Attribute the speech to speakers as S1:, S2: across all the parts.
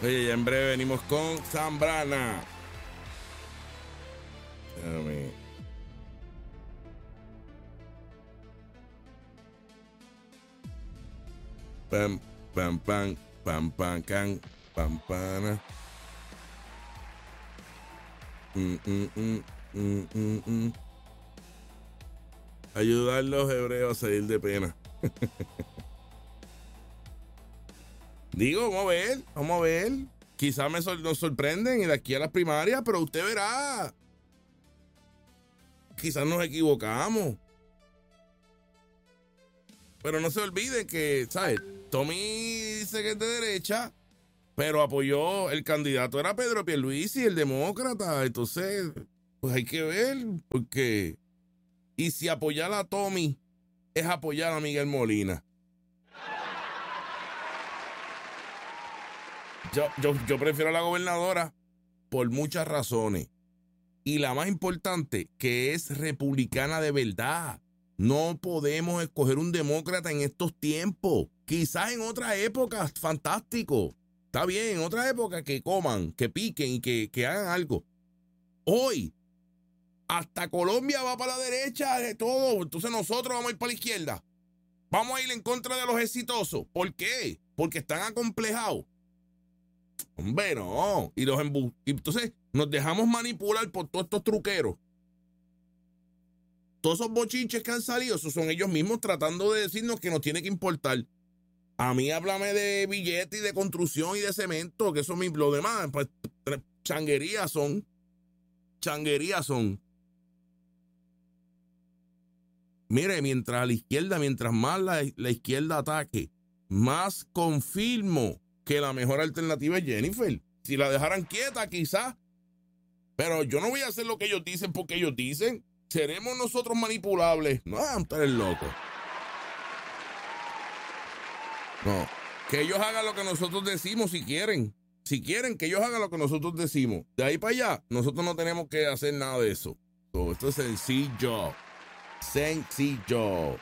S1: Oye, ya en breve venimos con Zambrana. Déjame. Pam, pam, pam, pam, pam, can, pam, pana. Ayudar a los hebreos a salir de pena. Digo, vamos a ver, vamos a ver. Quizás nos sorprenden y de aquí a las primarias, pero usted verá. Quizás nos equivocamos. Pero no se olviden que, ¿sabes? Tommy dice que es de derecha, pero apoyó, el candidato era Pedro Pierluisi, el demócrata. Entonces, pues hay que ver, porque... Y si apoyar a Tommy es apoyar a Miguel Molina. Yo prefiero a la gobernadora por muchas razones. Y la más importante, que es republicana de verdad. No podemos escoger un demócrata en estos tiempos. Quizás en otras épocas, fantástico. Está bien, en otras épocas que coman, que piquen y que hagan algo. Hoy, hasta Colombia va para la derecha de todo. Entonces nosotros vamos a ir para la izquierda. Vamos a ir en contra de los exitosos. ¿Por qué? Porque están acomplejados. Hombre, no. Y entonces nos dejamos manipular por todos estos truqueros. Todos esos bochinches que han salido, esos son ellos mismos tratando de decirnos que nos tiene que importar. A mí háblame de billetes y de construcción y de cemento, que eso lo demás, pues changuerías son. Changuerías son. Mire, mientras a la izquierda, mientras más la izquierda ataque, más confirmo que la mejor alternativa es Jennifer. Si la dejaran quieta, quizás. Pero yo no voy a hacer lo que ellos dicen porque ellos dicen. ¿Seremos nosotros manipulables? No, ustedes locos. No. Que ellos hagan lo que nosotros decimos si quieren. Si quieren, que ellos hagan lo que nosotros decimos. De ahí para allá, nosotros no tenemos que hacer nada de eso. Esto es sencillo. Sencillo.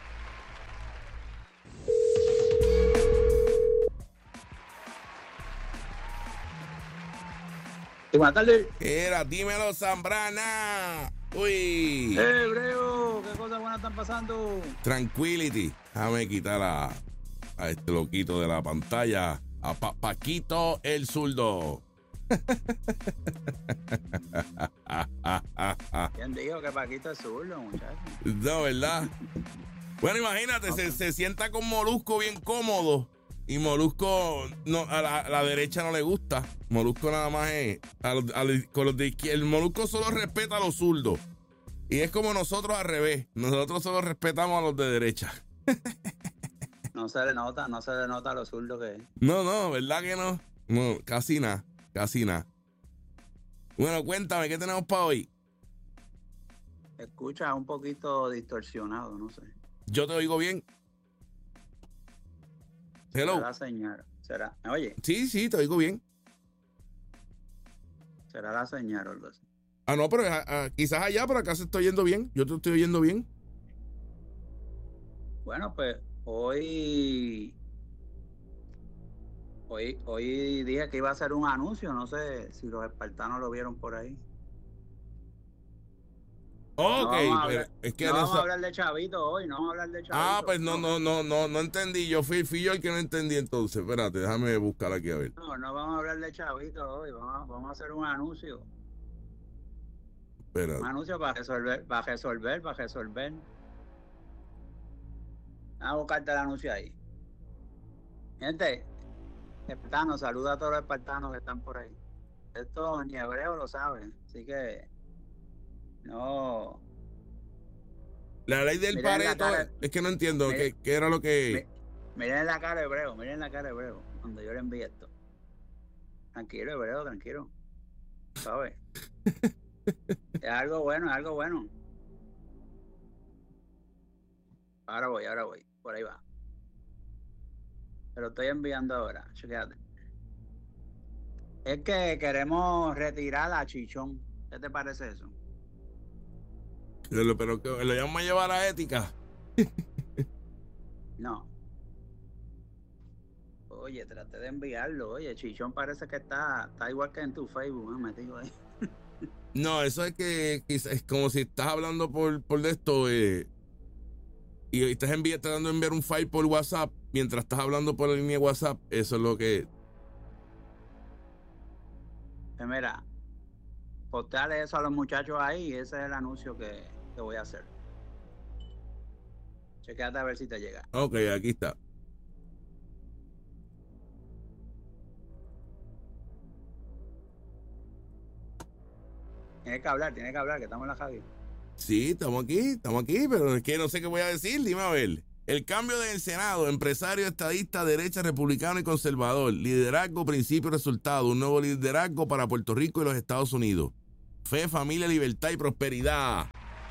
S2: Buenas tardes.
S1: Era, dímelo, Zambrana. Uy.
S2: Breo, ¿qué cosas buenas están pasando?
S1: Tranquility. Déjame quitar a este loquito de la pantalla. A Paquito el zurdo.
S2: ¿Quién dijo que Paquito es zurdo, muchachos?
S1: No, ¿verdad? Bueno, imagínate, okay. se sienta con Molusco bien cómodo. Y Molusco no, a la derecha no le gusta. Molusco nada más es con los de izquierda. El Molusco solo respeta a los zurdos. Y es como nosotros al revés. Nosotros solo respetamos a los de derecha.
S2: No se le nota a los zurdos que es.
S1: No, ¿verdad que no? No, casi nada. Bueno, cuéntame, ¿qué tenemos para hoy?
S2: Escucha un poquito distorsionado, no sé.
S1: Yo te oigo bien. Hello.
S2: Será la señal. ¿Será? ¿Me oye?
S1: Sí, te oigo bien.
S2: Será la señal o algo así.
S1: Ah, no, pero quizás allá, pero acá se está oyendo bien. Yo te estoy oyendo bien.
S2: Bueno, pues hoy dije que iba a hacer un anuncio. No sé si los espartanos lo vieron por ahí.
S1: Oh, ok,
S2: no
S1: pero es que
S2: no vamos a hablar de Chavito hoy, no vamos a hablar de Chavito.
S1: Ah, pues no entendí. Yo fui yo el que no entendí entonces. Espérate, déjame buscar aquí a ver.
S2: No vamos a hablar de Chavito hoy, vamos a hacer un anuncio.
S1: Espérate.
S2: Un anuncio para resolver. Vamos a buscarte el anuncio ahí. Gente, espartanos, saluda a todos los espartanos que están por ahí. Esto ni hebreo lo saben, así que no.
S1: La ley del Pareto, es que no entiendo qué era lo que...
S2: Miren la cara de hebreo, cuando yo le envíe esto. Tranquilo, hebreo, tranquilo. ¿Sabes? Es algo bueno. Ahora voy, por ahí va. Te lo estoy enviando ahora, chequéate. Es que queremos retirar a Chichón. ¿Qué te parece eso?
S1: Pero que lo llaman a llevar a ética.
S2: No. Oye, traté de enviarlo. Oye, Chichón parece que está igual que en tu Facebook, ¿no? Metido ahí.
S1: No, eso es que quizás es como si estás hablando por de esto y estás tratando de enviar un file por WhatsApp mientras estás hablando por la línea de WhatsApp. Eso es lo que...
S2: Mira, postale eso a los muchachos ahí y ese es el anuncio que voy a hacer. Chequéate a ver si te llega.
S1: Ok, aquí está.
S2: Tienes que hablar, que estamos en la radio.
S1: Sí, estamos aquí, pero es que no sé qué voy a decir, dime a ver. El cambio del Senado, empresario, estadista, derecha, republicano y conservador, liderazgo, principio y resultado, un nuevo liderazgo para Puerto Rico y los Estados Unidos. Fe, familia, libertad y prosperidad.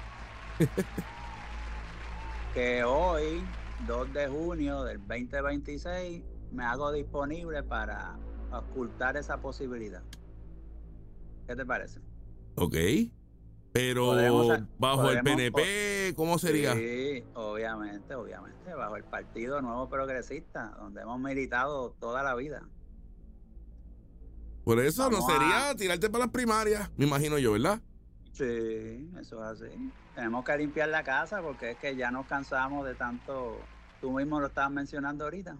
S2: Que hoy, 2 de junio del 2026, me hago disponible para ocultar esa posibilidad. ¿Qué te parece?
S1: Ok, pero
S2: Podremos,
S1: bajo el
S2: podremos,
S1: PNP, ¿cómo sería?
S2: sí, obviamente, bajo el Partido Nuevo Progresista, donde hemos militado toda la vida.
S1: Por eso no
S2: Vamos a,
S1: sería tirarte para las primarias, me imagino yo, ¿verdad?
S2: sí, eso es así. Tenemos que limpiar la casa porque es que ya nos cansamos de tanto, tú mismo lo estabas mencionando ahorita.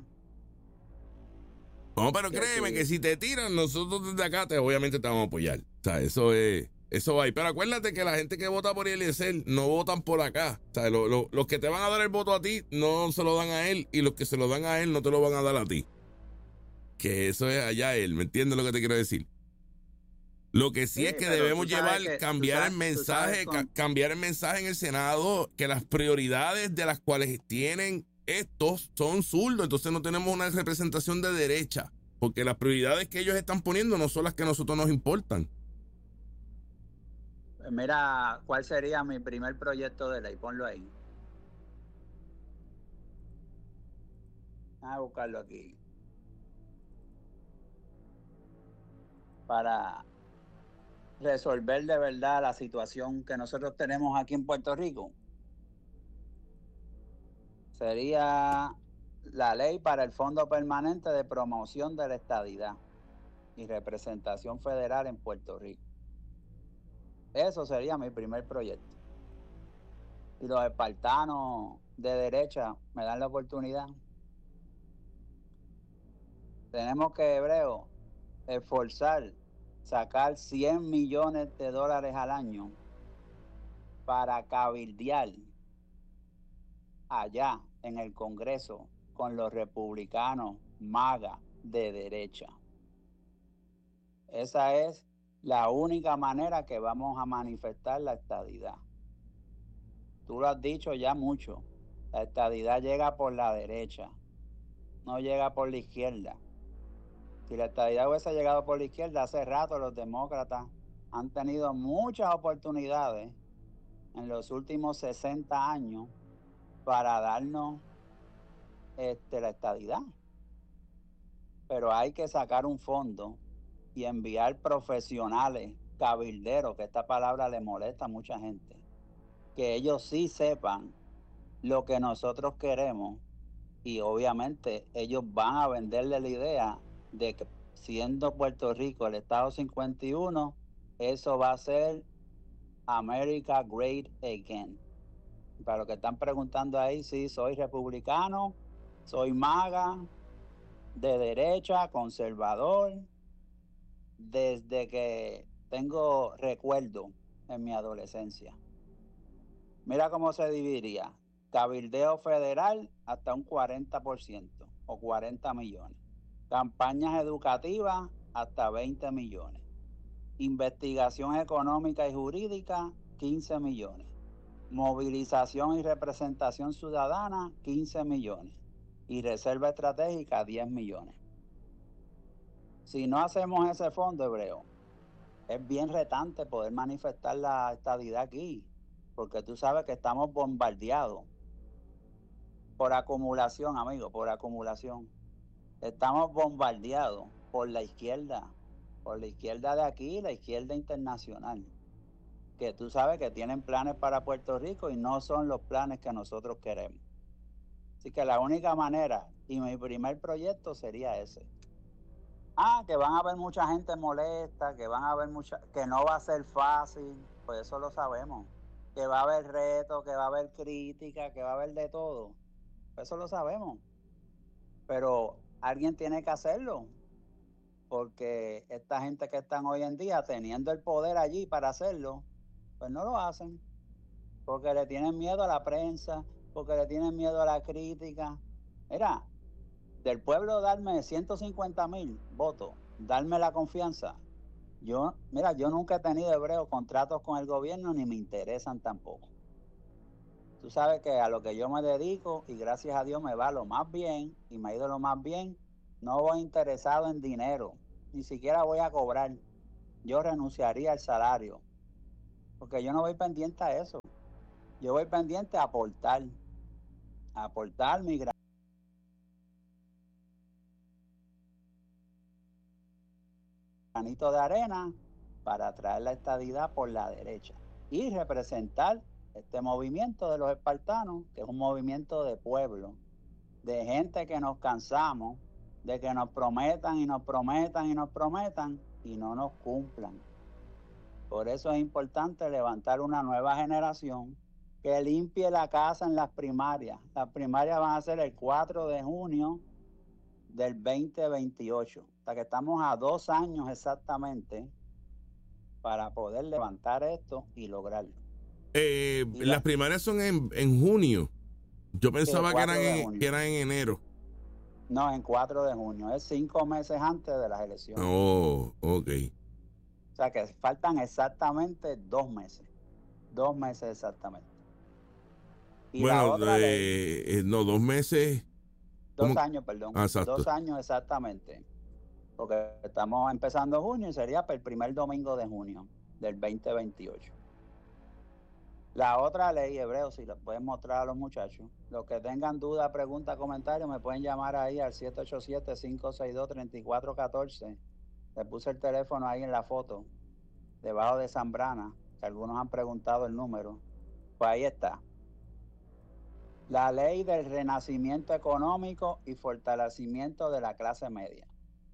S1: No, pero
S2: Que
S1: créeme que
S2: sí,
S1: si te tiran, nosotros desde acá obviamente te vamos a apoyar. O sea, eso va ahí. Pero acuérdate que la gente que vota por Eliezer no votan por acá. O sea, los que te van a dar el voto a ti no se lo dan a él y los que se lo dan a él no te lo van a dar a ti. Que eso es allá él, ¿me entiendes lo que te quiero decir? Lo que sí es que
S2: pero
S1: debemos cambiar el mensaje, cambiar el mensaje en el Senado, que las prioridades de las cuales tienen estos son zurdos, entonces no tenemos una representación de derecha, porque las prioridades que ellos están poniendo no son las que a nosotros nos importan.
S2: mira, ¿cuál sería mi primer proyecto de ley? Ponlo ahí. Vamos a buscarlo aquí. Para resolver de verdad la situación que nosotros tenemos aquí en Puerto Rico. Sería la ley para el Fondo Permanente de Promoción de la Estadidad y Representación Federal en Puerto Rico. Eso sería mi primer proyecto. Y los espartanos de derecha me dan la oportunidad. Tenemos que, Hebreo, esforzar, sacar $100 millones al año para cabildear allá en el Congreso con los republicanos MAGA de derecha. Esa es la única manera que vamos a manifestar la estadidad. Tú lo has dicho ya mucho. La estadidad llega por la derecha, no llega por la izquierda. Si la estadidad hubiese llegado por la izquierda, hace rato los demócratas han tenido muchas oportunidades en los últimos 60 años para darnos la estadidad. Pero hay que sacar un fondo y enviar profesionales, cabilderos, que esta palabra le molesta a mucha gente, que ellos sí sepan lo que nosotros queremos y obviamente ellos van a venderle la idea de que siendo Puerto Rico el Estado 51, eso va a ser America Great Again. Para los que están preguntando ahí, sí, soy republicano, soy MAGA, de derecha, conservador, desde que tengo recuerdo en mi adolescencia. Mira cómo se dividiría. Cabildeo federal hasta un 40% o 40 millones. Campañas educativas hasta 20 millones. Investigación económica y jurídica, 15 millones. Movilización y representación ciudadana, 15 millones. Y reserva estratégica, 10 millones. Si no hacemos ese fondo, Hebreo, es bien retante poder manifestar la estadidad aquí, porque tú sabes que estamos bombardeados por acumulación, amigo, por acumulación. Estamos bombardeados por la izquierda de aquí, la izquierda internacional, que tú sabes que tienen planes para Puerto Rico y no son los planes que nosotros queremos. Así que la única manera Y mi primer proyecto sería ese. Que van a haber mucha gente molesta, que van a haber que no va a ser fácil, pues eso lo sabemos. Que va a haber retos, que va a haber crítica, que va a haber de todo. Eso lo sabemos. Pero alguien tiene que hacerlo, porque esta gente que están hoy en día teniendo el poder allí para hacerlo, pues no lo hacen, porque le tienen miedo a la prensa, porque le tienen miedo a la crítica. Mira, del pueblo darme 150,000 votos, darme la confianza. Yo nunca he tenido, Hebreo, contratos con el gobierno, ni me interesan tampoco. Tú sabes que a lo que yo me dedico, y gracias a Dios me va lo más bien, y me ha ido lo más bien, no voy interesado en dinero, ni siquiera voy a cobrar. Yo renunciaría al salario, porque yo no voy pendiente a eso. Yo voy pendiente a aportar mi granito de arena para traer la estadidad por la derecha y representar este movimiento de los espartanos, que es un movimiento de pueblo, de gente que nos cansamos de que nos prometan y nos prometan y nos prometan y no nos cumplan. Por eso es importante levantar una nueva generación que limpie la casa en las primarias. Las primarias van a ser el 4 de junio del 2028. O sea que estamos a 2 años exactamente para poder levantar esto y lograrlo.
S1: Las primarias son en junio. Yo pensaba que eran en enero.
S2: No, en 4 de junio. Es 5 meses antes de las elecciones.
S1: Oh, ok.
S2: O sea que faltan exactamente 2 meses. 2 meses exactamente. Y
S1: bueno,
S2: la otra ley,
S1: no, 2 meses.
S2: 2 años, perdón.
S1: Exacto.
S2: 2 años exactamente. Porque estamos empezando junio y sería para el primer domingo de junio del 2028. La otra ley, Hebreo, si lo pueden mostrar a los muchachos, los que tengan duda, pregunta, comentario, me pueden llamar ahí al 787-562-3414. Le puse el teléfono ahí en la foto, debajo de Zambrana, que algunos han preguntado el número. Pues ahí está. La ley del renacimiento económico y fortalecimiento de la clase media.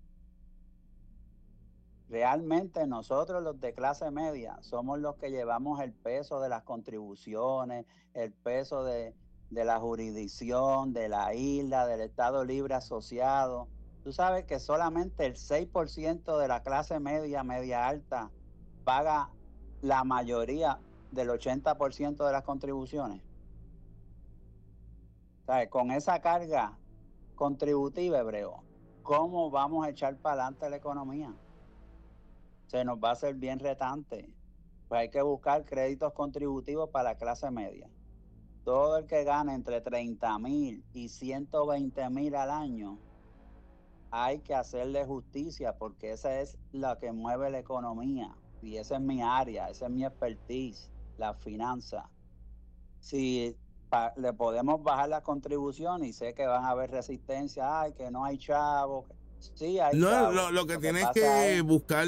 S2: Realmente nosotros los de clase media somos los que llevamos el peso de las contribuciones, el peso de la jurisdicción, de la isla, del Estado Libre Asociado. Tú sabes que solamente el 6% de la clase media, media alta, paga la mayoría del 80% de las contribuciones. ¿Sabes? Con esa carga contributiva, Hebreo, ¿cómo vamos a echar para adelante la economía? Se nos va a hacer bien retante. Pues hay que buscar créditos contributivos para la clase media. Todo el que gane entre 30,000 y 120,000 al año, hay que hacerle justicia porque esa es la que mueve la economía. Y esa es mi área, esa es mi expertise, la finanza. Si le podemos bajar la contribución y sé que van a haber resistencia, que no hay chavos. Sí, hay chavos.
S1: Lo que tienes que buscar,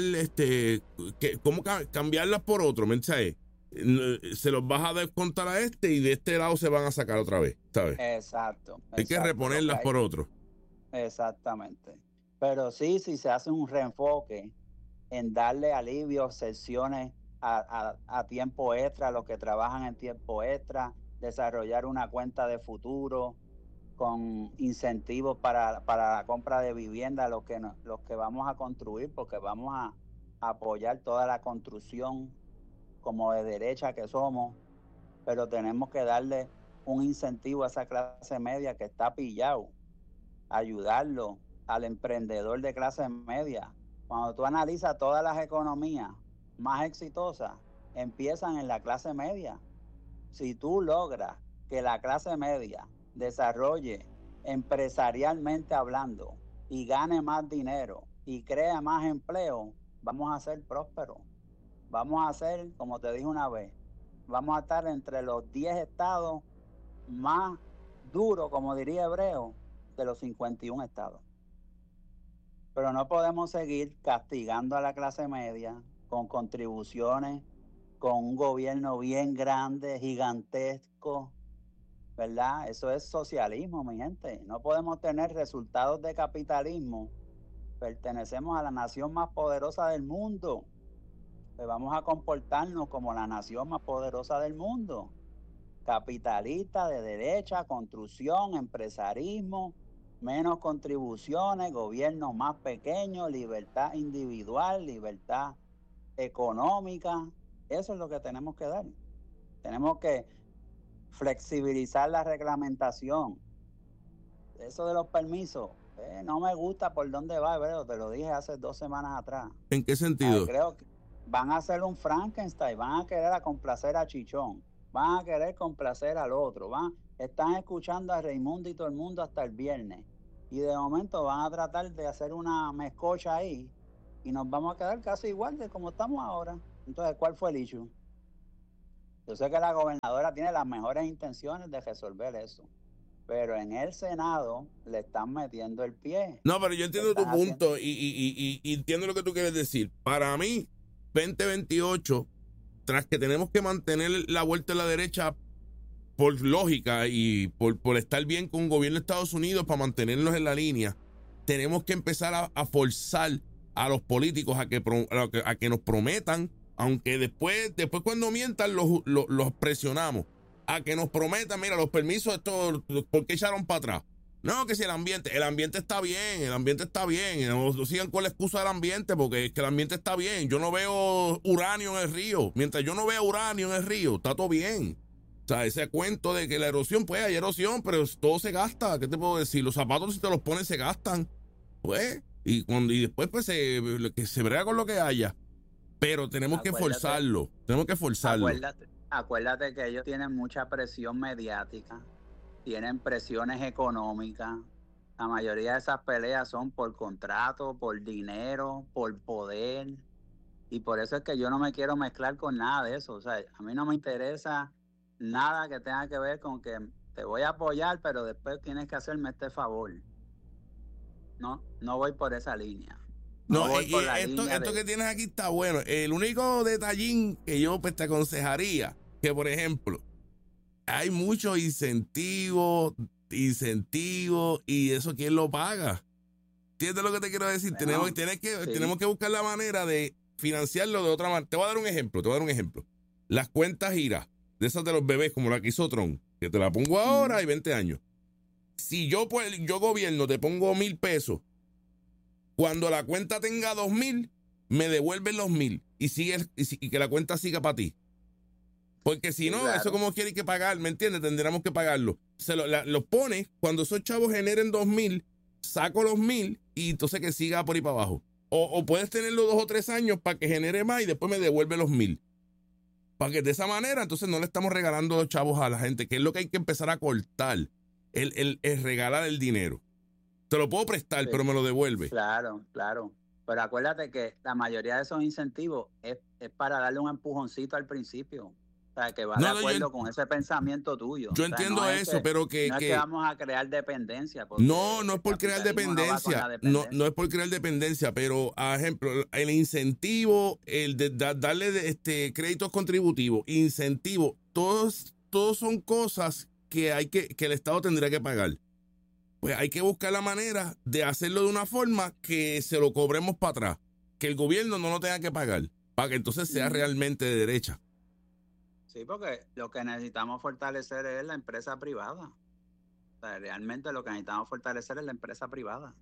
S1: cómo cambiarlas por otro, ¿sabes? Se los vas a descontar a y de este lado se van a sacar otra vez, ¿sabes?
S2: Exacto.
S1: Hay que reponerlas por otro.
S2: Exactamente. Pero sí, si se hace un reenfoque en darle alivio, sesiones a tiempo extra, a los que trabajan en tiempo extra, desarrollar una cuenta de futuro con incentivos para la compra de vivienda, los que vamos a construir, porque vamos a apoyar toda la construcción como de derecha que somos, pero tenemos que darle un incentivo a esa clase media que está pillado, ayudarlo al emprendedor de clase media. Cuando tú analizas todas las economías más exitosas, empiezan en la clase media. Si tú logras que la clase media desarrolle empresarialmente hablando y gane más dinero y crea más empleo, vamos a ser prósperos. Vamos a ser, como te dije una vez, vamos a estar entre los 10 estados más duros, como diría Hebreo, de los 51 estados. Pero no podemos seguir castigando a la clase media con contribuciones, con un gobierno bien grande, gigantesco. ¿verdad? Eso es socialismo, mi gente. No podemos tener resultados de capitalismo. Pertenecemos a la nación más poderosa del mundo. Pues vamos a comportarnos como la nación más poderosa del mundo. Capitalista, de derecha, construcción, empresarismo, menos contribuciones, gobierno más pequeño, libertad individual, libertad económica. Eso es lo que tenemos que dar. Tenemos que flexibilizar la reglamentación. Eso de los permisos, no me gusta por dónde va, pero te lo dije hace 2 semanas atrás.
S1: ¿En qué sentido?
S2: Creo que van a hacer un Frankenstein, van a querer a complacer a Chichón, van a querer complacer al otro, están escuchando a Raimundo y todo el mundo hasta el viernes. Y de momento van a tratar de hacer una mezcocha ahí y nos vamos a quedar casi igual de como estamos ahora. Entonces, ¿cuál fue el issue? Yo sé que la gobernadora tiene las mejores intenciones de resolver eso, pero en el Senado le están metiendo el pie.
S1: No, pero yo entiendo tu punto y entiendo lo que tú quieres decir. Para mí, 2028, tras que tenemos que mantener la vuelta a la derecha por lógica y por estar bien con un gobierno de Estados Unidos para mantenernos en la línea, tenemos que empezar a forzar a los políticos a que nos prometan, aunque después cuando mientan los presionamos, a que nos prometan, mira, los permisos, esto, ¿por qué echaron para atrás? No, que si el ambiente está bien, no sigan con la excusa del ambiente, porque es que el ambiente está bien. Yo no veo uranio en el río. Mientras yo no vea uranio en el río, está todo bien. O sea, ese cuento de que la erosión, pues hay erosión, pero todo se gasta. ¿Qué te puedo decir? Los zapatos, si te los pones, se gastan. Pues, y después, pues, que se brega con lo que haya. Pero tenemos que forzarlo.
S2: Acuérdate que ellos tienen mucha presión mediática, tienen presiones económicas. La mayoría de esas peleas son por contrato, por dinero, por poder. Y por eso es que yo no me quiero mezclar con nada de eso. O sea, a mí no me interesa nada que tenga que ver con que te voy a apoyar, pero después tienes que hacerme este favor. No voy por esa línea.
S1: No, esto que tienes aquí está bueno. El único detallín que yo pues te aconsejaría, que por ejemplo, hay muchos incentivos, y eso ¿quién lo paga? ¿Entiendes lo que te quiero decir?
S2: Bueno,
S1: tenemos que buscar la manera de financiarlo de otra manera. Te voy a dar un ejemplo. Las cuentas giras, de esas de los bebés, como la que hizo Tron, que te la pongo ahora, hay 20 años. Si yo gobierno, te pongo $1,000, cuando la cuenta tenga 2,000, me devuelven los 1,000 y que la cuenta siga para ti. Porque si no, claro, eso como quiere que pagar, ¿me entiendes? Tendríamos que pagarlo. Los pones, cuando esos chavos generen 2,000, saco los 1,000 y entonces que siga por ahí para abajo. O puedes tenerlo 2 o 3 años para que genere más y después me devuelve los 1,000. Para que de esa manera, entonces no le estamos regalando los chavos a la gente, que es lo que hay que empezar a cortar, el regalar el dinero. Te lo puedo prestar, pero me lo devuelve.
S2: Claro. Pero acuérdate que la mayoría de esos incentivos es para darle un empujoncito al principio. O sea, que va de acuerdo con ese pensamiento tuyo.
S1: Yo entiendo eso, pero que...
S2: No es que vamos a crear dependencia.
S1: No es por crear dependencia. No es por crear dependencia, pero, por ejemplo, el incentivo, el de darle créditos contributivos, incentivos, todos son cosas que el Estado tendría que pagar. Pues hay que buscar la manera de hacerlo de una forma que se lo cobremos para atrás, que el gobierno no lo tenga que pagar, para que entonces sea realmente de derecha.
S2: Sí, porque lo que necesitamos fortalecer es la empresa privada. O sea, realmente lo que necesitamos fortalecer es la empresa privada.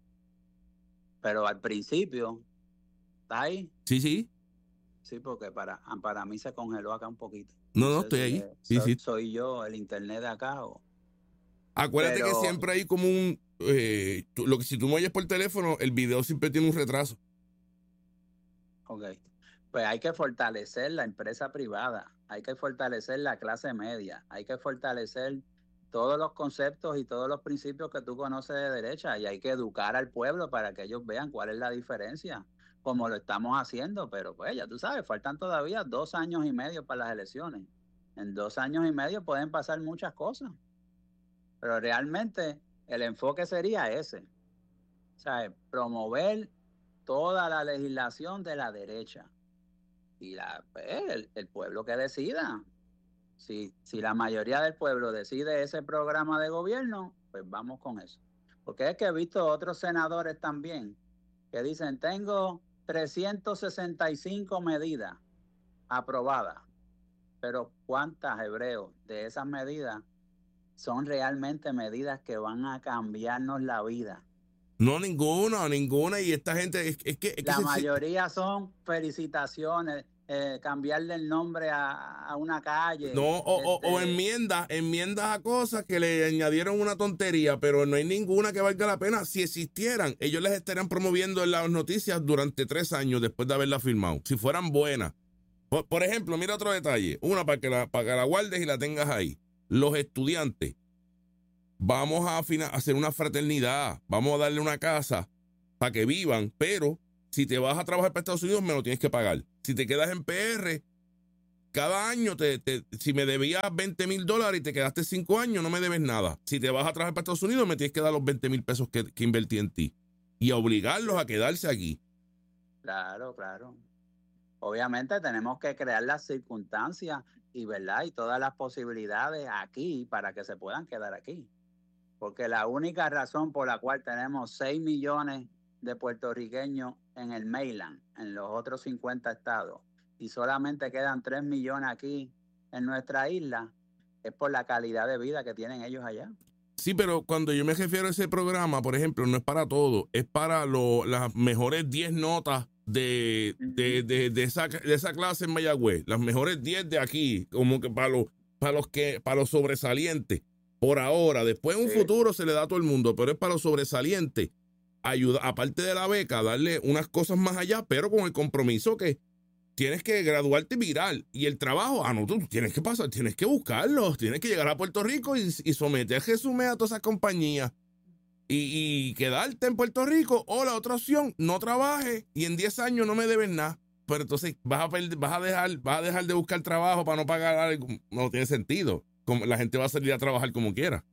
S2: Pero al principio, ¿está ahí?
S1: Sí.
S2: Sí, porque para mí se congeló acá un poquito.
S1: No, estoy ahí. Sí.
S2: ¿Soy yo el internet de acá o...?
S1: Acuérdate que siempre hay como un... si tú me oyes por teléfono, el video siempre tiene un retraso.
S2: Ok. Pues hay que fortalecer la empresa privada, hay que fortalecer la clase media, hay que fortalecer todos los conceptos y todos los principios que tú conoces de derecha y hay que educar al pueblo para que ellos vean cuál es la diferencia, como lo estamos haciendo. Pero pues ya tú sabes, faltan todavía 2 años y medio para las elecciones. En 2 años y medio pueden pasar muchas cosas. Pero realmente el enfoque sería ese. O sea, promover toda la legislación de la derecha. Y el pueblo que decida. O Si la mayoría del pueblo decide ese programa de gobierno, pues vamos con eso. Porque es que he visto otros senadores también que dicen, tengo 365 medidas aprobadas, pero ¿cuántas, Hebreos, de esas medidas son realmente medidas que van a cambiarnos la vida?
S1: No, ninguna. Y esta gente, es que
S2: La mayoría son felicitaciones, cambiarle el nombre a una calle.
S1: no, o enmiendas a cosas que le añadieron una tontería, pero no hay ninguna que valga la pena. Si existieran, ellos les estarían promoviendo en las noticias durante 3 años después de haberla firmado, si fueran buenas. Por ejemplo, mira otro detalle, una para que la guardes y la tengas ahí. Los estudiantes, vamos a hacer una fraternidad, vamos a darle una casa para que vivan, pero si te vas a trabajar para Estados Unidos, me lo tienes que pagar. Si te quedas en PR, cada año, si me debías $20,000 y te quedaste 5 años, no me debes nada. Si te vas a trabajar para Estados Unidos, me tienes que dar los 20,000 pesos que invertí en ti. Y a obligarlos a quedarse aquí.
S2: Claro. Obviamente tenemos que crear las circunstancias ¿verdad? Y todas las posibilidades aquí para que se puedan quedar aquí. Porque la única razón por la cual tenemos 6 millones de puertorriqueños en el mainland, en los otros 50 estados, y solamente quedan 3 millones aquí en nuestra isla, es por la calidad de vida que tienen ellos allá.
S1: Sí, pero cuando yo me refiero a ese programa, por ejemplo, no es para todo, es para las mejores 10 notas de esa clase en Mayagüez, las mejores 10 de aquí, como que para los sobresalientes. Por ahora, después en un futuro se le da a todo el mundo, pero es para los sobresalientes. Ayuda, aparte de la beca, darle unas cosas más allá, pero con el compromiso que tienes que graduarte y virar. Y el trabajo, no, tú tienes que pasar, tienes que buscarlo, tienes que llegar a Puerto Rico y someter resumen a todas esas compañías y quedarte en Puerto Rico. O la otra opción, no trabajes y en 10 años no me debes nada. Pero entonces vas a dejar de buscar trabajo para no pagar algo. No tiene sentido. La gente va a salir a trabajar como quiera.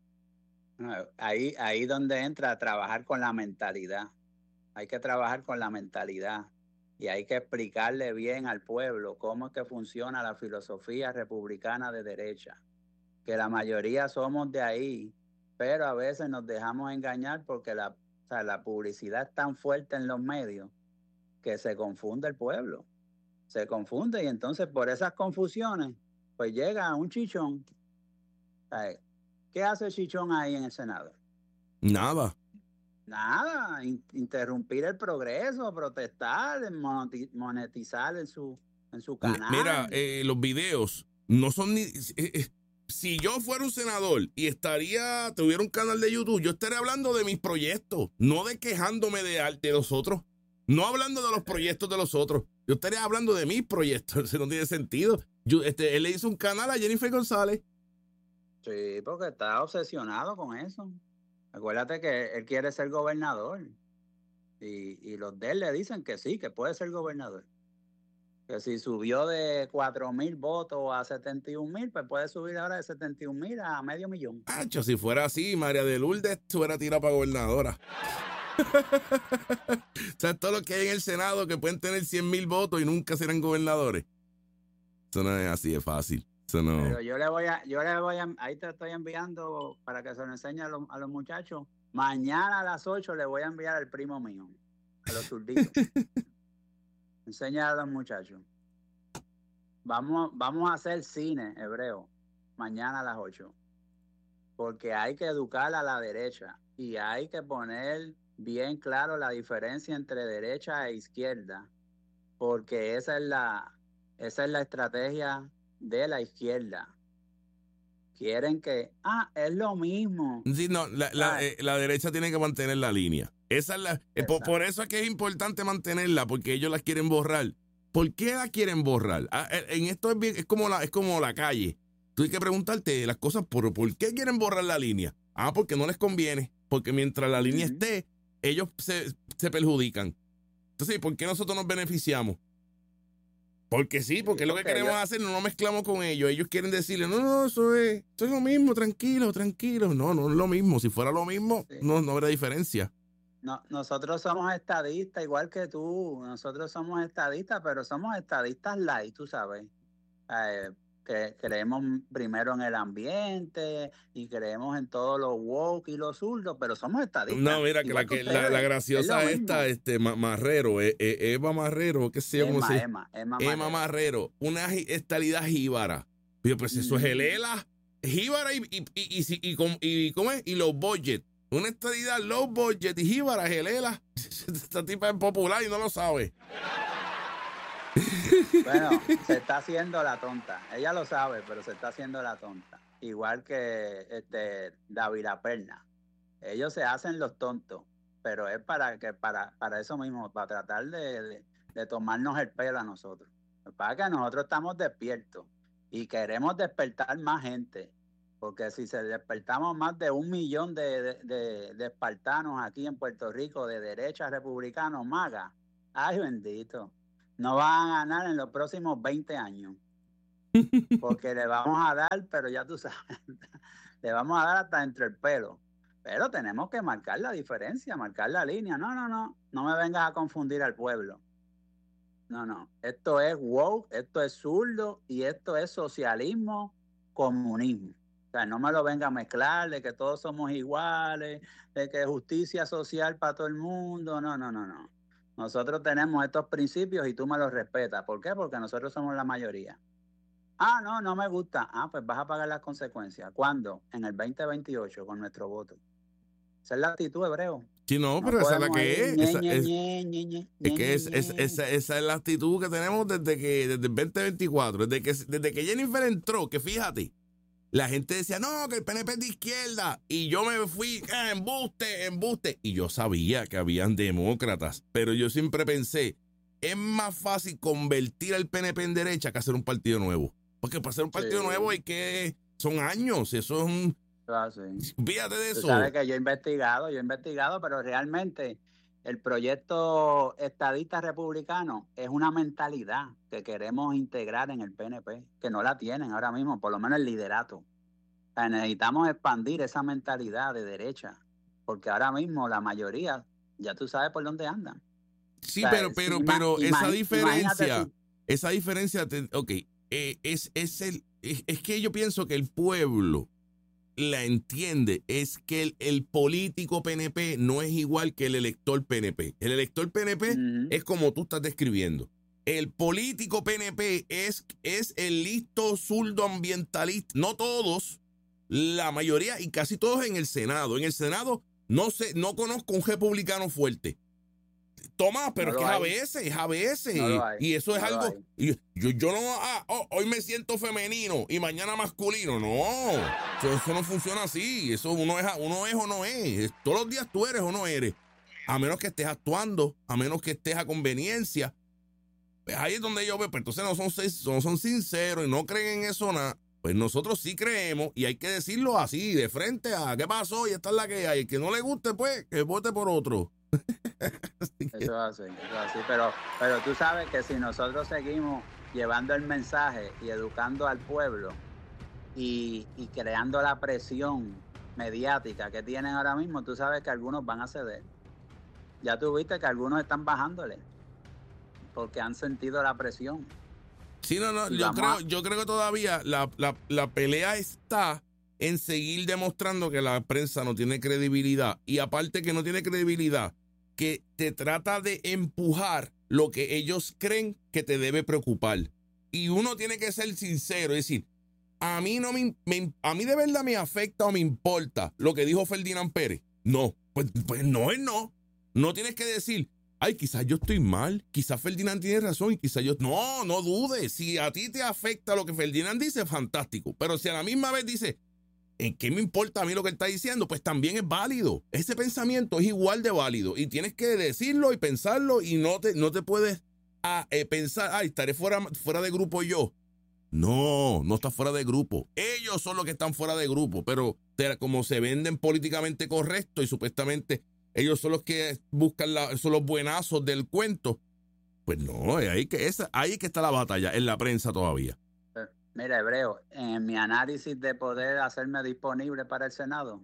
S2: Ahí donde entra a trabajar con la mentalidad. Hay que trabajar con la mentalidad y hay que explicarle bien al pueblo cómo es que funciona la filosofía republicana de derecha, que la mayoría somos de ahí, pero a veces nos dejamos engañar porque la publicidad es tan fuerte en los medios que se confunde el pueblo, se confunde y entonces por esas confusiones pues llega un chichón. ¿Qué hace el chichón ahí en el Senado?
S1: Nada.
S2: Nada, interrumpir el progreso, protestar, monetizar en su canal.
S1: Mira, los videos no son ni... si yo fuera un senador y tuviera un canal de YouTube, yo estaría hablando de mis proyectos, no de quejándome de los otros, no hablando de los proyectos de los otros. Yo estaría hablando de mis proyectos, eso no tiene sentido. Él le hizo un canal a Jennifer González.
S2: Sí, porque está obsesionado con eso. Acuérdate que él quiere ser gobernador y los de él le dicen que sí, que puede ser gobernador. Que si subió de 4,000 votos a 71,000, pues puede subir ahora de 71,000 a 500,000.
S1: Hacho, si fuera así, María de Lourdes fuera tirada para gobernadora. O sea, todo lo que hay en el Senado que pueden tener 100,000 votos y nunca serán gobernadores. Eso no es así de fácil. Eso no.
S2: Pero yo le voy a, ahí te estoy enviando para que se lo enseñe a los muchachos. Mañana a las 8 le voy a enviar al primo mío, a los zurditos. Enseña a los muchachos. Vamos a hacer cine, Hebreo, mañana a las 8. Porque hay que educar a la derecha y hay que poner bien claro la diferencia entre derecha e izquierda. Porque esa es la estrategia de la izquierda. Quieren que, es lo mismo.
S1: Sí, no, la derecha tiene que mantener la línea. Esa es por eso es que es importante mantenerla, porque ellos la quieren borrar. ¿Por qué la quieren borrar? En esto es como la calle. Tú hay que preguntarte las cosas por qué quieren borrar la línea. Porque no les conviene. Porque mientras la línea esté, ellos se perjudican. Entonces, ¿por qué nosotros nos beneficiamos? Porque sí, porque es lo que queremos hacer, no nos mezclamos con ellos. Ellos quieren decirle, no, eso es lo mismo, tranquilo. No es lo mismo. Si fuera lo mismo, no habría diferencia.
S2: No, nosotros somos estadistas, igual que tú. Nosotros somos estadistas, pero somos estadistas light, tú sabes. que creemos primero en el ambiente y creemos en todos los woke y los zurdos, pero somos estadistas.
S1: No, mira,
S2: igual que
S1: la
S2: ustedes,
S1: graciosa
S2: es lo
S1: esta,
S2: mismo.
S1: Marrero, Eva Marrero, qué sé yo cómo se
S2: Emma
S1: Emma
S2: Marrero.
S1: Marrero, una estadidad jíbara. Yo, pues eso es el ELA, jíbara ¿cómo es? Y low budget. Una estadidad low budget y jíbara es el ELA. Esta tipa es popular y no lo sabe.
S2: Bueno, se está haciendo la tonta. Ella lo sabe, pero se está haciendo la tonta. Igual que David La Perna. Ellos se hacen los tontos, pero es para eso mismo, para tratar de tomarnos el pelo a nosotros. Para que nosotros estamos despiertos y queremos despertar más gente. Porque si se despertamos más de 1 millón de espartanos aquí en Puerto Rico, de derecha republicanos, maga, ay bendito, no van a ganar en los próximos 20 años. Porque le vamos a dar, pero ya tú sabes, le vamos a dar hasta entre el pelo. Pero tenemos que marcar la diferencia, marcar la línea. No me vengas a confundir al pueblo. No, esto es woke, esto es zurdo y esto es socialismo, comunismo. O sea, no me lo venga a mezclar de que todos somos iguales, de que justicia social para todo el mundo. No. Nosotros tenemos estos principios y tú me los respetas. ¿Por qué? Porque nosotros somos la mayoría. No me gusta. Pues vas a pagar las consecuencias. ¿Cuándo? En el 2028 con nuestro voto. Esa es la actitud, Hebreo.
S1: Sí, no,
S2: No
S1: pero esa es la
S2: podemos
S1: que
S2: ir
S1: es. Es que esa es la actitud que tenemos desde el 2024. Desde que Jennifer entró, que fíjate, la gente decía, no, que el PNP es de izquierda. Y yo me fui, embuste. Y yo sabía que habían demócratas, pero yo siempre pensé, es más fácil convertir al PNP en derecha que hacer un partido nuevo. Porque para hacer un partido nuevo son años, eso es un...
S2: Sí.
S1: Fíjate de eso.
S2: Tú sabes que yo he investigado, pero realmente el proyecto estadista republicano es una mentalidad que queremos integrar en el PNP, que no la tienen ahora mismo, por lo menos el liderato. O sea, necesitamos expandir esa mentalidad de derecha, porque ahora mismo la mayoría, ya tú sabes por dónde andan.
S1: Sí,
S2: O sea,
S1: pero esa diferencia, ok, es que yo pienso que el pueblo la entiende, es que el político PNP no es igual que el elector PNP. El elector PNP es como tú estás describiendo. El político PNP es el listo zurdo ambientalista. No todos, la mayoría y casi todos en el Senado. En el Senado no conozco un republicano fuerte. Tomás, pero
S2: no
S1: es a veces. Y eso es algo. Yo no, hoy me siento femenino y mañana masculino. No, eso no funciona así. Eso uno es o no es. Todos los días tú eres o no eres. A menos que estés actuando, a menos que estés a conveniencia. Pues ahí es donde yo veo, pero entonces no son sinceros y no creen en eso nada. Pues nosotros sí creemos y hay que decirlo así, de frente a qué pasó y esta es la que hay. El que no le guste, pues, que vote por otro.
S2: Eso es así, pero tú sabes que si nosotros seguimos llevando el mensaje y educando al pueblo y creando la presión mediática que tienen ahora mismo, tú sabes que algunos van a ceder. Ya tú viste que algunos están bajándole porque han sentido la presión.
S1: Sí, yo creo que todavía la pelea está en seguir demostrando que la prensa no tiene credibilidad y aparte que no tiene credibilidad, que te trata de empujar lo que ellos creen que te debe preocupar. Y uno tiene que ser sincero y decir, a mí a mí de verdad me afecta o me importa lo que dijo Ferdinand Pérez. No, pues no es no. No tienes que decir, ay, quizás yo estoy mal, quizás Ferdinand tiene razón y quizás yo... No dudes. Si a ti te afecta lo que Ferdinand dice, fantástico. Pero si a la misma vez dice, ¿en qué me importa a mí lo que él está diciendo? Pues también es válido. Ese pensamiento es igual de válido. Y tienes que decirlo y pensarlo y no te puedes pensar, ay, estaré fuera de grupo yo. No estás fuera de grupo. Ellos son los que están fuera de grupo, pero como se venden políticamente correcto y supuestamente ellos son los que buscan son los buenazos del cuento, pues no, ahí que está la batalla en la prensa todavía.
S2: Mira, Hebreo, en mi análisis de poder hacerme disponible para el Senado,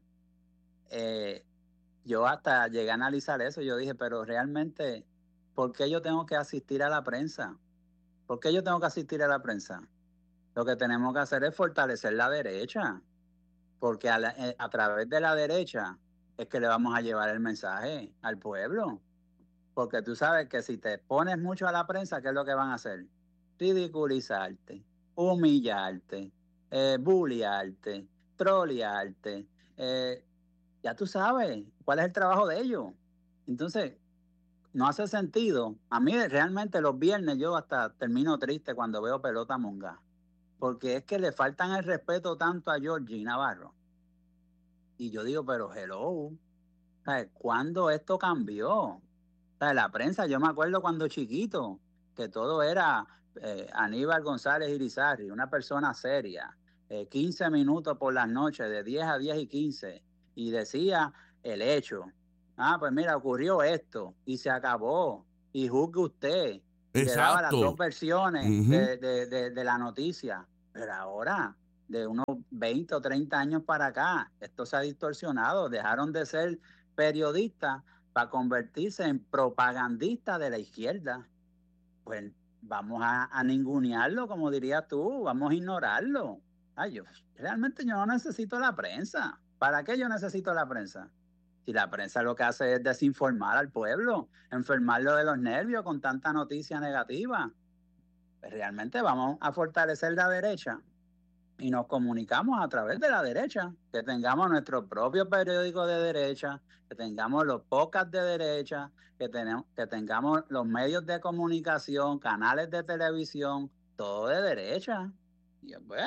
S2: yo hasta llegué a analizar eso. Yo dije, pero realmente, ¿por qué yo tengo que asistir a la prensa? ¿Por qué yo tengo que asistir a la prensa? Lo que tenemos que hacer es fortalecer la derecha, porque a través de la derecha es que le vamos a llevar el mensaje al pueblo. Porque tú sabes que si te pones mucho a la prensa, ¿qué es lo que van a hacer? Ridiculizarte, humillarte, bullearte, trolearte. Ya tú sabes cuál es el trabajo de ellos. Entonces, no hace sentido. A mí realmente los viernes yo hasta termino triste cuando veo pelota monga. Porque es que le faltan el respeto tanto a Georgie Navarro. Y yo digo, pero hello, ¿sabes? ¿Cuándo esto cambió? ¿Sabes? La prensa, yo me acuerdo cuando chiquito, que todo era Aníbal González Irizarry, una persona seria, 15 minutos por las noches, de 10 a 10 y 15, y decía el hecho. Ah, pues mira, ocurrió esto, y se acabó, y juzgue usted, y le daba las dos
S1: Exacto.
S2: versiones
S1: Ujú.
S2: de la noticia. Pero ahora, de unos 20 o 30 años para acá, esto se ha distorsionado, dejaron de ser periodistas para convertirse en propagandista de la izquierda. Pues vamos a ningunearlo, como dirías tú, vamos a ignorarlo. Ay, realmente yo no necesito la prensa. ¿Para qué yo necesito la prensa? Si la prensa lo que hace es desinformar al pueblo, enfermarlo de los nervios con tanta noticia negativa. Pues realmente vamos a fortalecer la derecha y nos comunicamos a través de la derecha, que tengamos nuestro propio periódico de derecha, que tengamos los podcasts de derecha, que tengamos los medios de comunicación, canales de televisión, todo de derecha. Y pues,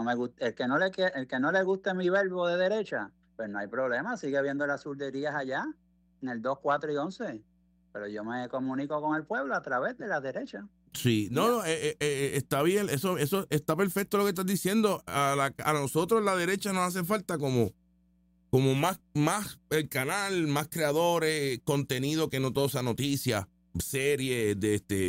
S2: el que no le guste mi verbo de derecha, pues no hay problema, sigue viendo las surderías allá, en el 2, 4 y 11. Pero yo me comunico con el pueblo a través de la derecha.
S1: Sí,
S2: Y ya.
S1: no, está bien, eso está perfecto lo que estás diciendo. A nosotros la derecha nos hace falta como más el canal, más creadores, contenido que no todo sea noticia, series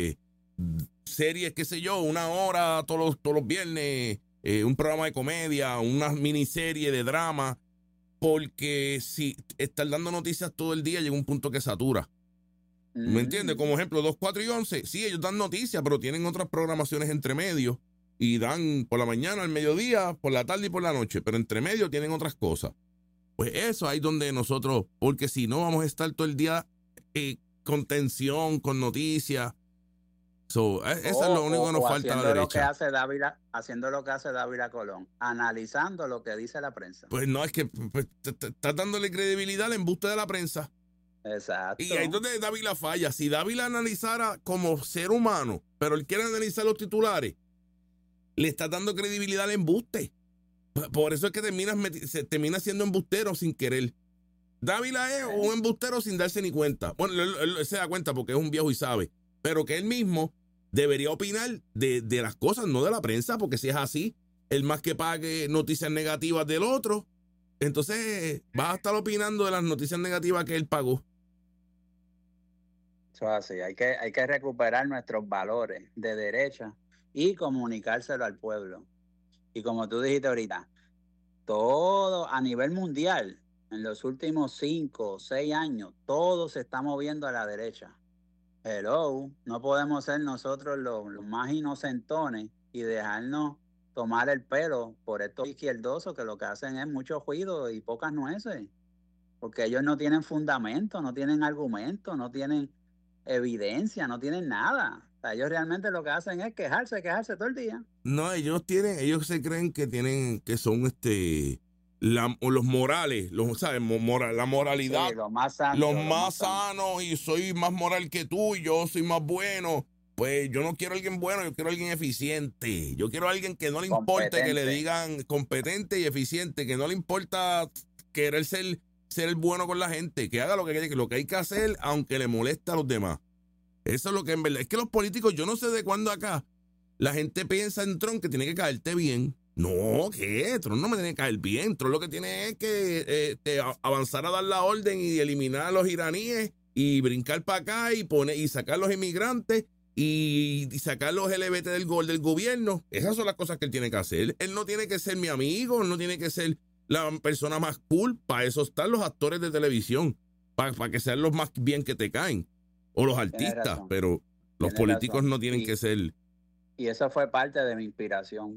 S1: series, qué sé yo, una hora todos los viernes, un programa de comedia, una miniserie de drama, porque si estar dando noticias todo el día llega un punto que satura. ¿Me entiendes? Como ejemplo, 2, 4 y 11. Sí, ellos dan noticias, pero tienen otras programaciones entre medio. Y dan por la mañana, al mediodía, por la tarde y por la noche. Pero entre medio tienen otras cosas. Pues eso ahí donde nosotros, porque si no vamos a estar todo el día con tensión, con noticias. Eso es lo único que nos falta a la derecha.
S2: Haciendo lo que hace Dávila Colón, analizando lo que dice la prensa.
S1: Pues no, es que pues, está dándole credibilidad al embuste de la prensa. Y ahí es
S2: Exacto.
S1: donde Dávila falla. Si Dávila analizara como ser humano, pero él quiere analizar los titulares, le está dando credibilidad al embuste. Por eso es que se termina siendo embustero sin querer. Dávila es un embustero sin darse ni cuenta. Bueno, él se da cuenta porque es un viejo y sabe. Pero que él mismo debería opinar de las cosas, no de la prensa, porque si es así, el más que pague noticias negativas del otro, entonces va a estar opinando de las noticias negativas que él pagó.
S2: Eso es así. Hay que recuperar nuestros valores de derecha y comunicárselo al pueblo. Y como tú dijiste ahorita, todo a nivel mundial, en los últimos 5 o 6 años, todo se está moviendo a la derecha. Hello, no podemos ser nosotros los más inocentones y dejarnos tomar el pelo por estos izquierdosos que lo que hacen es mucho ruido y pocas nueces, porque ellos no tienen fundamento, no tienen argumento, no tienen evidencia, no tienen nada. O sea, ellos realmente lo que hacen es quejarse todo el día.
S1: No, ellos se creen que que son los morales, ¿sabes? La
S2: Sí,
S1: moralidad,
S2: los más
S1: los
S2: santos, los
S1: más
S2: más santos.
S1: sanos y soy más moral que tú y yo soy más bueno. Pues yo no quiero a alguien bueno, yo quiero a alguien eficiente. Yo quiero a alguien que no le importe que le
S2: Competente.
S1: digan competente y eficiente, que no le importa querer ser el bueno con la gente, que haga lo que hay que hacer, aunque le moleste a los demás. Eso es lo que en verdad. Es que los políticos, yo no sé de cuándo acá, la gente piensa en Trump que tiene que caerte bien. No, ¿qué? Trump no me tiene que caer bien. Trump lo que tiene es que avanzar a dar la orden y eliminar a los iraníes y brincar para acá y sacar los inmigrantes y sacar los LGBT del gobierno. Esas son las cosas que él tiene que hacer. Él no tiene que ser mi amigo, él no tiene que ser la persona más cool. Para eso están los actores de televisión, para que sean los más bien que te caen. O los
S2: Tienes
S1: artistas,
S2: razón,
S1: pero los
S2: tienes
S1: políticos
S2: razón.
S1: no tienen que ser.
S2: Y eso fue parte de mi inspiración.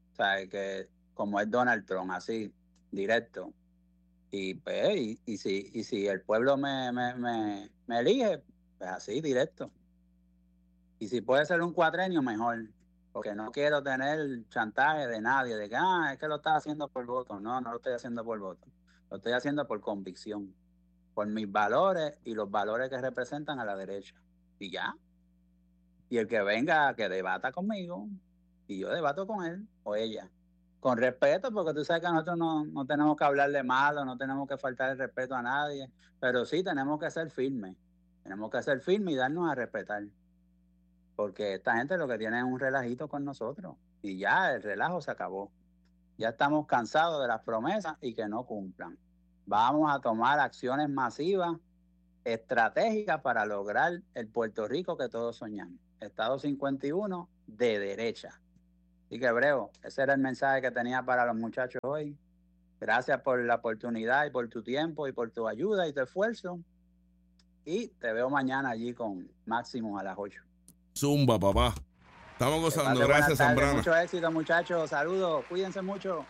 S2: O sea, que como es Donald Trump, así, directo. Y pues, y si el pueblo me elige, pues así, directo. Y si puede ser un cuatrenio, mejor. Porque no quiero tener chantaje de nadie, de que, es que lo estás haciendo por voto. No, no lo estoy haciendo por voto. Lo estoy haciendo por convicción, por mis valores y los valores que representan a la derecha. Y ya. Y el que venga, que debata conmigo, y yo debato con él o ella. Con respeto, porque tú sabes que nosotros no tenemos que hablar de malo, no tenemos que faltar el respeto a nadie, pero sí tenemos que ser firmes. Tenemos que ser firmes y darnos a respetar. Porque esta gente lo que tiene es un relajito con nosotros. Y ya el relajo se acabó. Ya estamos cansados de las promesas y que no cumplan. Vamos a tomar acciones masivas, estratégicas para lograr el Puerto Rico que todos soñamos. Estado 51 de derecha. Así que, Breo, ese era el mensaje que tenía para los muchachos hoy. Gracias por la oportunidad y por tu tiempo y por tu ayuda y tu esfuerzo. Y te veo mañana allí con Máximo a las 8.
S1: Zumba, papá. Estamos gozando. Gracias, Zambrana.
S2: Mucho éxito, muchachos. Saludos. Cuídense mucho.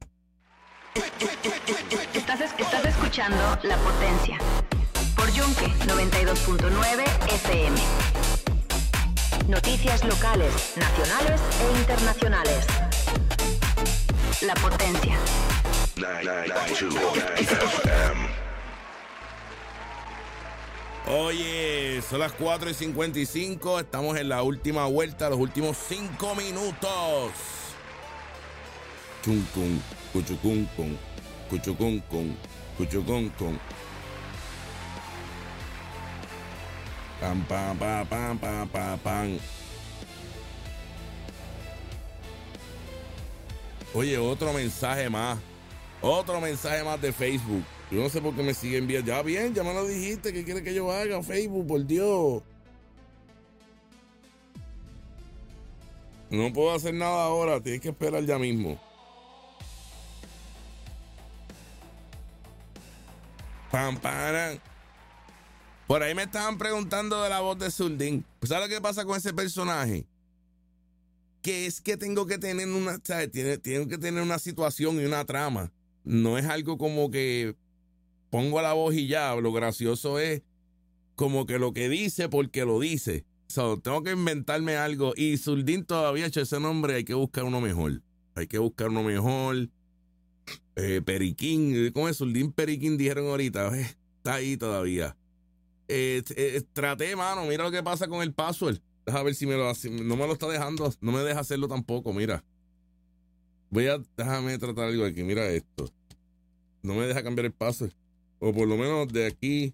S3: Estás escuchando La Potencia por Yunque 92.9 FM. Noticias locales, nacionales e internacionales. La Potencia.
S4: 992 FM.
S1: Oye, son las 4:55. Estamos en la última vuelta, los últimos 5 minutos. Chuncun, cuchucun, con, cuchucun, con, cuchucun, con. Pam, pam, pam, pam, pam, pam, pam. Oye, otro mensaje más. Otro mensaje más de Facebook. Yo no sé por qué me siguen enviando. Ya bien, ya me lo dijiste. ¿Qué quiere que yo haga? Facebook, por Dios. No puedo hacer nada ahora. Tienes que esperar ya mismo. Pam, paran. Por ahí me estaban preguntando de la voz de Zurdín. ¿Sabes lo que pasa con ese personaje? Que es que tengo que tener una, ¿sabes? Tengo que tener una situación y una trama. No es algo como que pongo la voz y ya. Lo gracioso es como que lo que dice porque lo dice. Tengo que inventarme algo. Y Zurdín todavía ha hecho ese nombre. Hay que buscar uno mejor. Hay que buscar uno mejor. Periquín. ¿Cómo es? Zurdín Periquín dijeron ahorita. Está ahí todavía. Traté, mano. Mira lo que pasa con el password. Deja ver si me lo hace. No me lo está dejando. No me deja hacerlo tampoco. Mira. Déjame tratar algo aquí. Mira esto. No me deja cambiar el password. O por lo menos de aquí.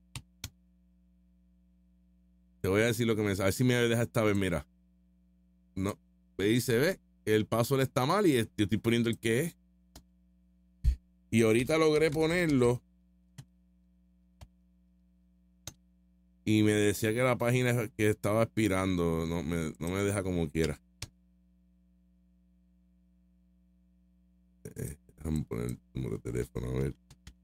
S1: Te voy a decir lo que me... A ver si me deja esta vez, mira. No. Ve y se ve. El password está mal y yo estoy poniendo el que es. Y ahorita logré ponerlo. Y me decía que la página que estaba expirando. No me deja como quiera. Déjame poner el número de teléfono, a ver.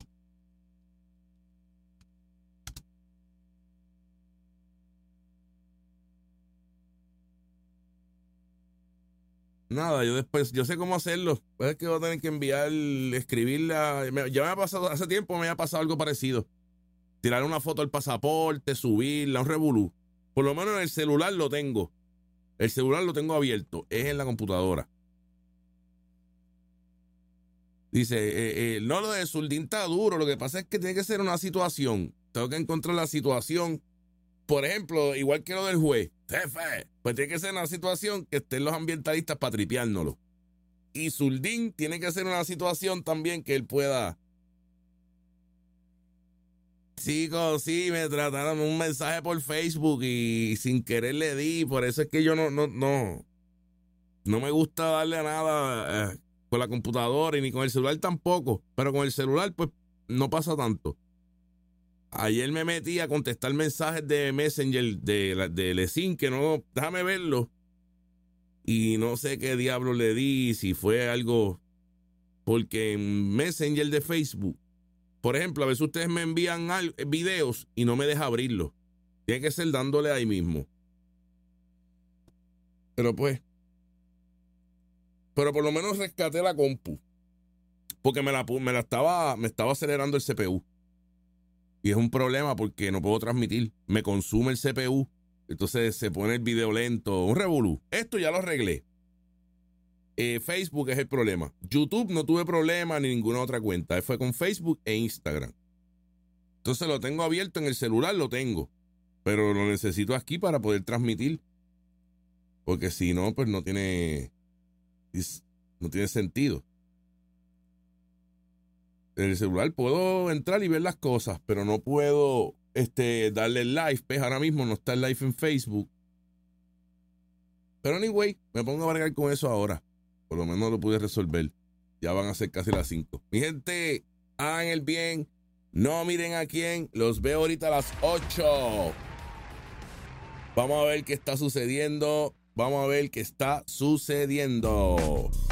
S1: Nada, yo sé cómo hacerlo. Pues es que voy a tener que escribirla. Ya me ha pasado, hace tiempo me ha pasado algo parecido. Tirar una foto del pasaporte, subirla, un revolú. Por lo menos en el celular lo tengo. El celular lo tengo abierto. Es en la computadora. Dice, no, lo de Zurdín está duro. Lo que pasa es que tiene que ser una situación. Tengo que encontrar la situación. Por ejemplo, igual que lo del juez. Jefe, pues tiene que ser una situación que estén los ambientalistas para tripeárnoslo. Y Zurdín tiene que ser una situación también que él pueda... Chicos, sí, me trataron un mensaje por Facebook y sin querer le di. Por eso es que yo no me gusta darle a nada con la computadora y ni con el celular tampoco. Pero con el celular, pues, no pasa tanto. Ayer me metí a contestar mensajes de Messenger de Lesin, que no, déjame verlo. Y no sé qué diablo le di, si fue algo, porque en Messenger de Facebook, por ejemplo, a veces ustedes me envían videos y no me deja abrirlos. Tiene que ser dándole ahí mismo. Pero pues, Pero por lo menos rescaté la compu. Porque me estaba acelerando el CPU. Y es un problema porque no puedo transmitir. Me consume el CPU. Entonces se pone el video lento. Un revolú. Esto ya lo arreglé. Facebook es el problema. YouTube no tuve problema ni ninguna otra cuenta. Fue con Facebook e Instagram. Entonces lo tengo abierto en el celular, lo tengo. Pero lo necesito aquí para poder transmitir. Porque si no, pues no tiene sentido. En el celular puedo entrar y ver las cosas, pero no puedo darle el live. Pues ahora mismo no está el live en Facebook. Pero anyway, me pongo a bregar con eso ahora. Por lo menos lo pude resolver. Ya van a ser casi las 5. Mi gente, hagan el bien. No miren a quién. Los veo ahorita a las 8. Vamos a ver qué está sucediendo.